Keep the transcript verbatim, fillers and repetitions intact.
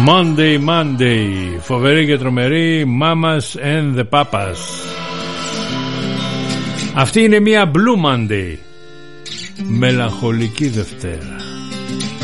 Monday, Monday, φοβερή και τρομερή Mamas and the Papas. Αυτή είναι μια Blue Monday, μελαγχολική Δευτέρα.